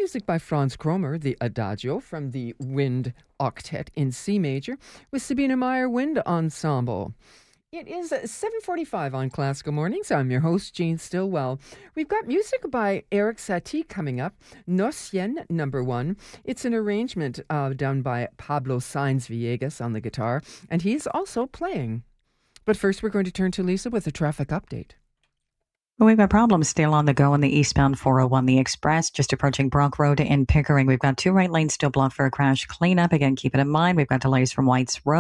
music by Franz Kromer, the Adagio from the Wind Octet in C major with Sabina Meyer Wind Ensemble. It is 7:45 on Classical Mornings. I'm your host, Jane Stillwell. We've got music by Eric Satie coming up, Nocien number 1. It's an arrangement done by Pablo Sainz Villegas on the guitar, and he's also playing. But first, we're going to turn to Lisa with a traffic update. Well, we've got problems still on the go on the eastbound 401, the Express, just approaching Brock Road in Pickering. We've got 2 right lanes still blocked for a crash cleanup. Again, keep it in mind. We've got delays from White's Road.